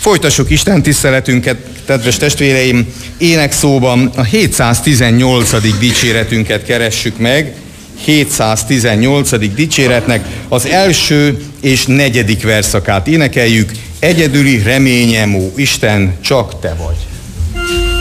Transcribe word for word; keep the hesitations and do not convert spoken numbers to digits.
Folytassuk Isten tiszteletünket, kedves testvéreim, énekszóban a hétszáztizennyolcadik dicséretünket keressük meg, hétszáztizennyolcadik dicséretnek az első és negyedik verszakát énekeljük. Egyedüli reményem, ó Isten, csak te vagy.